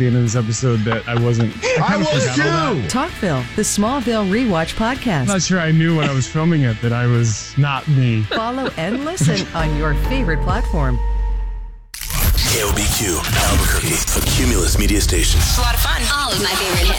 the end of this episode that I wasn't. I was too. Talkville, the Smallville Rewatch podcast. I'm not sure I knew when I was filming it that I was not me. Follow and listen on your favorite platform. KOBQ, Albuquerque, a Cumulus media station. It's a lot of fun. All of my favorite hits.